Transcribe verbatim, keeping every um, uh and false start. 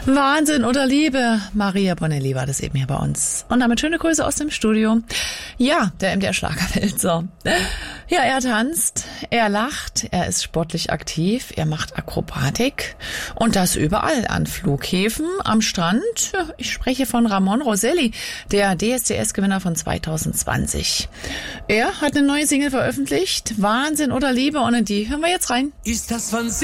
Wahnsinn oder Liebe. Maria Bonelli war das eben hier bei uns. Und damit schöne Grüße aus dem Studio. Ja, der M D R-Schlagerwelt. So. Ja, er tanzt, er lacht, er ist sportlich aktiv, er macht Akrobatik. Und das überall. An Flughäfen, am Strand. Ich spreche von Ramon Roselli, der D S D S-Gewinner von zwanzig zwanzig. Er hat eine neue Single veröffentlicht. Wahnsinn oder Liebe. Und in die hören wir jetzt rein. Ist das Wahnsinn?